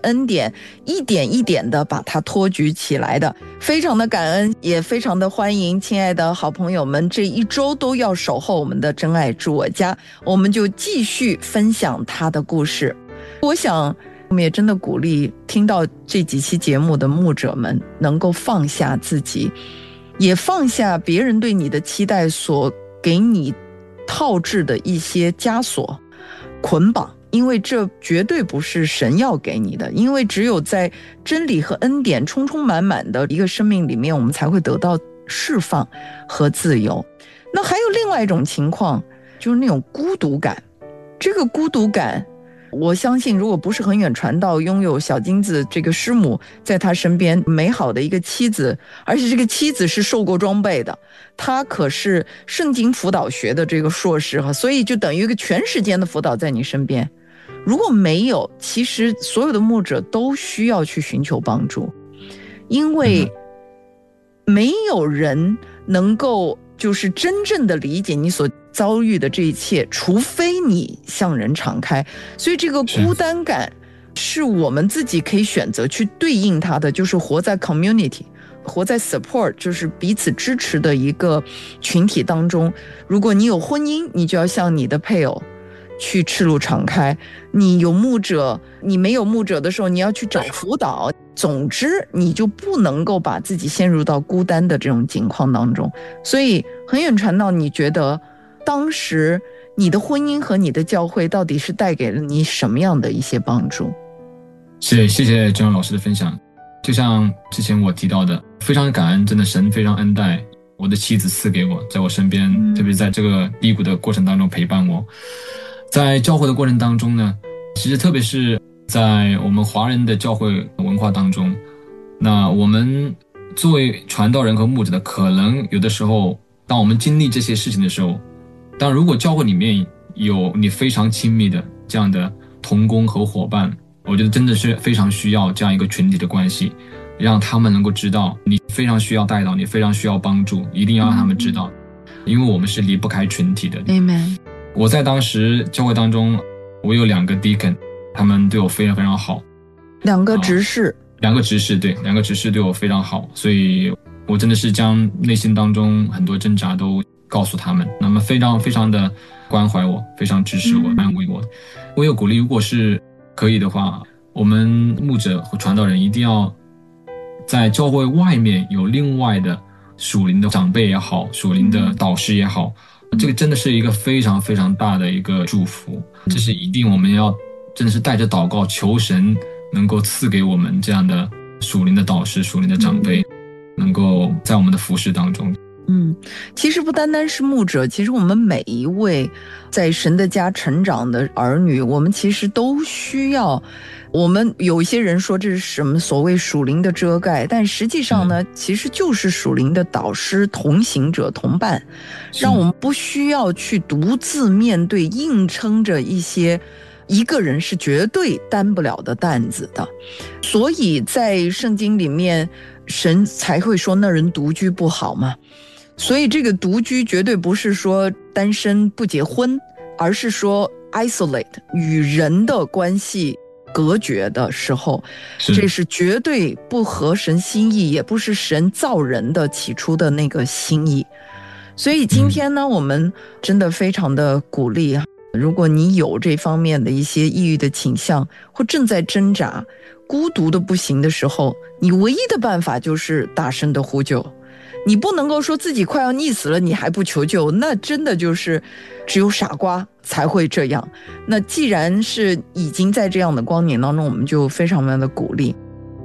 恩典一点一点的把它托举起来的。非常的感恩，也非常的欢迎亲爱的好朋友们这一周都要守候我们的真爱住我家，我们就继续分享他的故事。我想我们也真的鼓励听到这几期节目的牧者们能够放下自己，也放下别人对你的期待所给你套制的一些枷锁捆绑，因为这绝对不是神要给你的，因为只有在真理和恩典充充满满的一个生命里面，我们才会得到释放和自由。那还有另外一种情况，就是那种孤独感。这个孤独感，我相信如果不是很远传道拥有小金子这个师母在他身边美好的一个妻子，而且这个妻子是受过装备的，她可是圣经辅导学的这个硕士，所以就等于一个全时间的辅导在你身边。如果没有，其实所有的牧者都需要去寻求帮助，因为没有人能够就是真正的理解你所遭遇的这一切，除非你向人敞开。所以这个孤单感是我们自己可以选择去对应它的，就是活在 community， 活在 support， 就是彼此支持的一个群体当中。如果你有婚姻，你就要向你的配偶去赤露敞开，你有牧者，你没有牧者的时候，你要去找辅导。总之你就不能够把自己陷入到孤单的这种境况当中。所以很远传道，你觉得当时你的婚姻和你的教会到底是带给了你什么样的一些帮助？ 谢谢郑老师的分享。就像之前我提到的，非常感恩，真的神非常恩待我的妻子赐给我，在我身边，特别在这个低谷的过程当中陪伴我。在教会的过程当中呢，其实特别是在我们华人的教会文化当中，那我们作为传道人和牧者的，可能有的时候当我们经历这些事情的时候，当如果教会里面有你非常亲密的这样的同工和伙伴，我觉得真的是非常需要这样一个群体的关系，让他们能够知道你非常需要带导，你非常需要帮助，一定要让他们知道，因为我们是离不开群体的。 Amen。 我在当时教会当中，我有2个 deacon， 他们对我非常非常好。 2个执事 ，2个执事，对，2个执事对我非常好，所以我真的是将内心当中很多挣扎都告诉他们，那么非常非常的关怀我，非常支持我，安慰我。我有鼓励，如果是可以的话，我们牧者和传道人一定要在教会外面有另外的属灵的长辈也好，属灵的导师也好，这个真的是一个非常非常大的一个祝福。这是一定我们要真的是带着祷告求神能够赐给我们这样的属灵的导师、属灵的长辈，能够在我们的服事当中。 其实不单单是牧者，其实我们每一位在神的家成长的儿女，我们其实都需要。我们有一些人说这是什么所谓属灵的遮盖，但实际上呢，其实就是属灵的导师、同行者、同伴，让我们不需要去独自面对硬撑着一个人是绝对担不了的担子的。所以在圣经里面，神才会说那人独居不好嘛。所以这个独居绝对不是说单身不结婚，而是说 isolate， 与人的关系隔绝的时候，这是绝对不合神心意，也不是神造人的起初的那个心意。所以今天呢，我们真的非常的鼓励，如果你有这方面的一些抑郁的倾向，或正在挣扎孤独的不行的时候，你唯一的办法就是大声的呼救。你不能够说自己快要溺死了你还不求救，那真的就是只有傻瓜才会这样。那既然是已经在这样的光年当中，我们就非常非常的鼓励。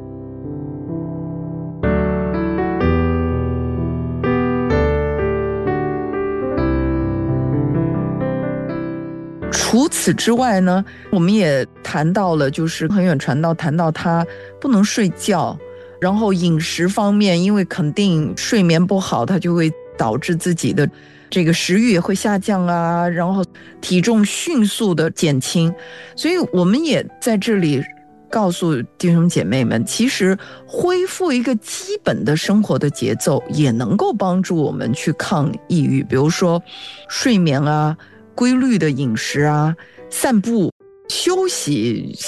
除此之外呢，我们也谈到了，就是很远传道谈到他不能睡觉，然后饮食方面，因为肯定睡眠不好，它就会导致自己的这个食欲也会下降啊，然后体重迅速的减轻。所以我们也在这里告诉弟兄姐妹们，其实恢复一个基本的生活的节奏，也能够帮助我们去抗抑郁。比如说睡眠啊，规律的饮食啊，散步、休息，像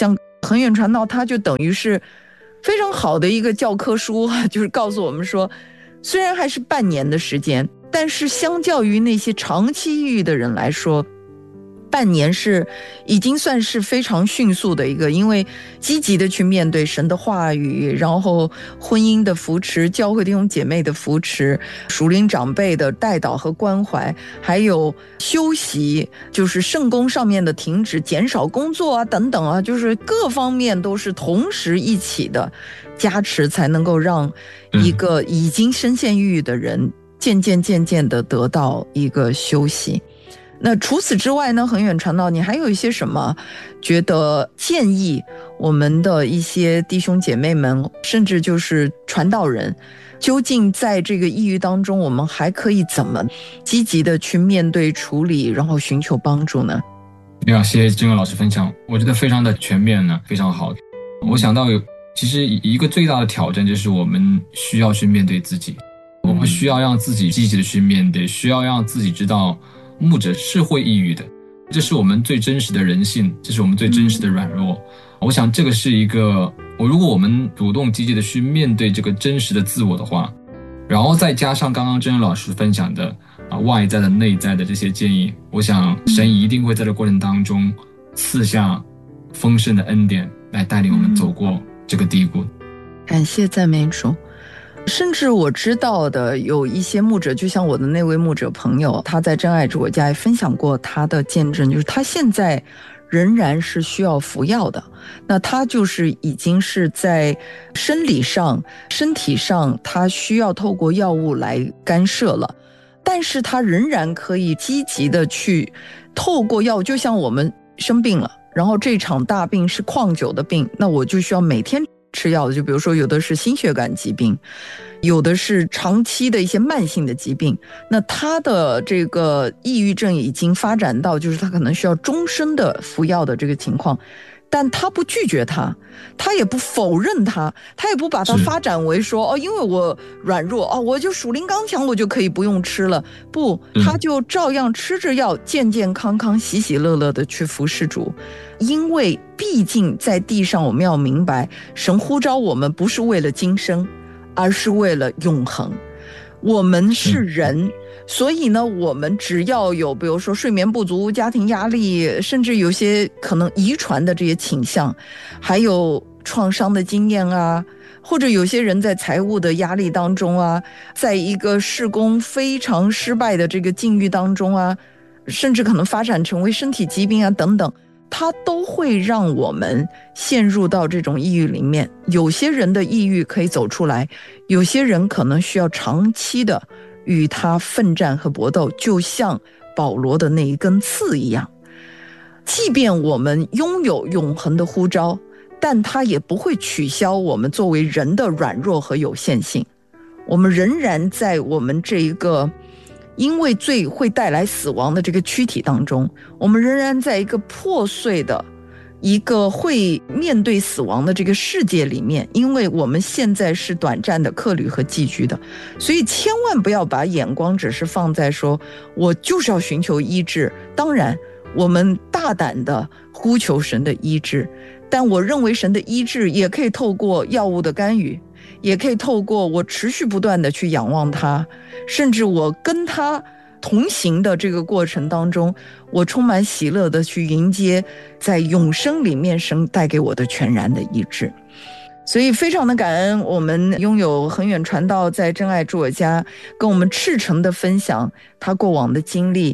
恒远传道它就等于是非常好的一个教科书，就是告诉我们说，虽然还是半年的时间，但是相较于那些长期抑郁的人来说，半年是已经算是非常迅速的一个，因为积极的去面对神的话语，然后婚姻的扶持，教会弟兄姐妹的扶持，属灵长辈的带导和关怀，还有休息，就是圣工上面的停止，减少工作啊等等啊，就是各方面都是同时一起的加持，才能够让一个已经深陷抑郁的人渐渐的得到一个休息。那除此之外呢，恒远传道，你还有一些什么觉得建议我们的一些弟兄姐妹们，甚至就是传道人，究竟在这个抑郁当中，我们还可以怎么积极的去面对处理，然后寻求帮助呢？ 谢谢金文老师分享，我觉得非常的全面呢，非常好。我想到其实一个最大的挑战就是我们需要去面对自己，我们需要让自己积极的去面对，需要让自己知道牧者是会抑郁的，这是我们最真实的人性，这是我们最真实的软弱。我想这个是一个，如果我们主动积极的去面对这个真实的自我的话，然后再加上刚刚真恩老师分享的外在的内在的这些建议，我想神一定会在这个过程当中赐下丰盛的恩典来带领我们走过这个低谷。 感谢赞美主。甚至我知道的有一些牧者，就像我的那位牧者朋友，他在真爱主我家也分享过他的见证，就是他现在仍然是需要服药的，那他就是已经是在生理上身体上他需要透过药物来干涉了，但是他仍然可以积极的去透过药物，就像我们生病了，然后这场大病是旷久的病，那我就需要每天吃药的，就比如说有的是心血管疾病，有的是长期的一些慢性的疾病，那他的这个抑郁症已经发展到就是他可能需要终身的服药的这个情况，但他不拒绝他，他也不否认他，他也不把它发展为说因为我软弱我就属灵刚强，我就可以不用吃了，不，他就照样吃着药，健健康康喜喜乐乐的去服侍主。因为毕竟在地上我们要明白，神呼召我们不是为了今生，而是为了永恒。我们是人，所以呢我们只要有比如说睡眠不足、家庭压力，甚至有些可能遗传的这些倾向，还有创伤的经验啊，或者有些人在财务的压力当中啊，在一个事工非常失败的这个境遇当中啊，甚至可能发展成为身体疾病啊等等，它都会让我们陷入到这种抑郁里面。有些人的抑郁可以走出来，有些人可能需要长期的与他奋战和搏斗，就像保罗的那一根刺一样。即便我们拥有永恒的呼召，但它也不会取消我们作为人的软弱和有限性。我们仍然在我们这一个因为罪会带来死亡的这个躯体当中，我们仍然在一个破碎的一个会面对死亡的这个世界里面，因为我们现在是短暂的客旅和寄居的，所以千万不要把眼光只是放在说我就是要寻求医治。当然我们大胆的呼求神的医治，但我认为神的医治也可以透过药物的干预，也可以透过我持续不断的去仰望他，甚至我跟他同行的这个过程当中，我充满喜乐的去迎接在永生里面神带给我的全然的医治。所以非常的感恩我们拥有恒远传道在真爱住我家跟我们赤诚的分享他过往的经历。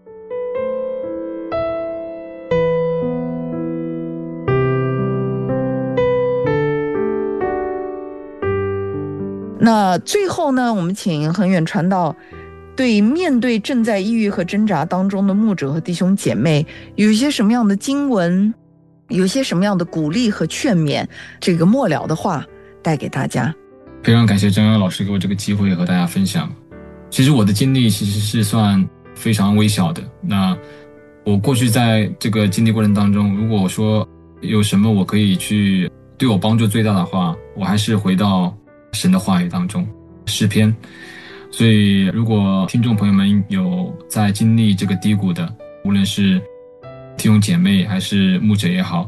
那最后呢，我们请恒远传道对面对正在抑郁和挣扎当中的牧者和弟兄姐妹，有一些什么样的经文，有一些什么样的鼓励和劝勉，这个末了的话带给大家。 非常感谢张阳老师给我这个机会和大家分享。其实我的经历其实是算非常微小的，那我过去在这个经历过程当中，如果我说有什么我可以去对我帮助最大的话，我还是回到神的话语当中，诗篇。所以如果听众朋友们有在经历这个低谷的，无论是弟兄姐妹还是牧者也好，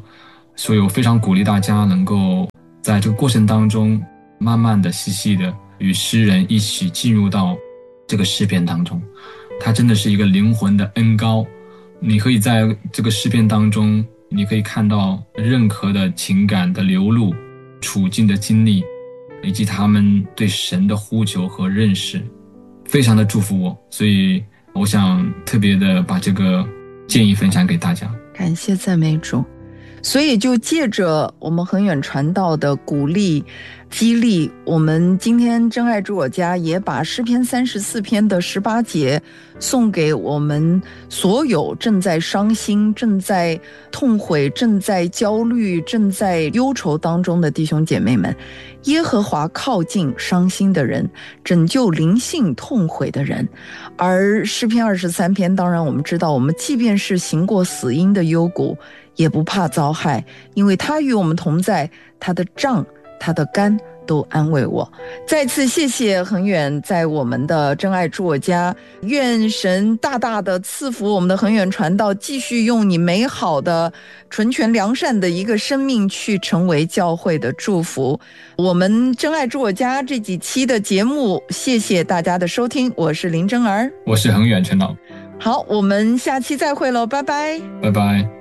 所以我非常鼓励大家能够在这个过程当中，慢慢的、细细的与诗人一起进入到这个诗篇当中。它真的是一个灵魂的恩膏，你可以在这个诗篇当中，你可以看到任何的情感的流露、处境的经历，以及他们对神的呼求和认识，非常的祝福我。所以我想特别的把这个建议分享给大家。 感谢赞美主。所以就借着我们恒远传道的鼓励激励，我们今天真爱住我家也把诗篇34篇的18节送给我们所有正在伤心、正在痛悔、正在焦虑、正在忧愁当中的弟兄姐妹们。耶和华靠近伤心的人，拯救灵性痛悔的人。而诗篇23篇，当然我们知道，我们即便是行过死荫的幽谷，也不怕遭害，因为他与我们同在，他的杖他的竿都安慰我。再次谢谢恒远在我们的真爱住我家，愿神大大的赐福我们的恒远传道，继续用你美好的纯全良善的一个生命去成为教会的祝福。我们真爱住我家这几期的节目，谢谢大家的收听，我是林真儿， 我是恒远传道。 好，我们下期再会了，拜拜， 拜拜。